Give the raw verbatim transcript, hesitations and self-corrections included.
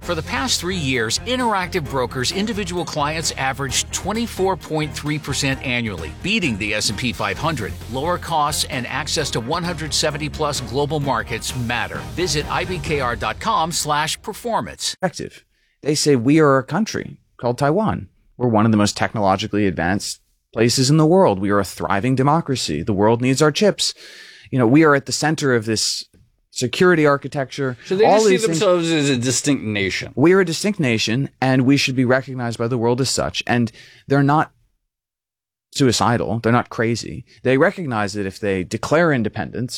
For the past three years, Interactive Brokers individual clients averaged twenty-four point three percent annually, beating the S and P five hundred. Lower costs and access to one hundred seventy plus global markets matter. Visit I B K R dot com slash performance. They say we are a country called Taiwan. We're one of the most technologically advanced places in the world. We are a thriving democracy. The world needs our chips. You know, we are at the center of this security architecture. So they all just see these things. themselves as a distinct nation. We are a distinct nation, and we should be recognized by the world as such. And they're not suicidal. They're not crazy. They recognize that if they declare independence,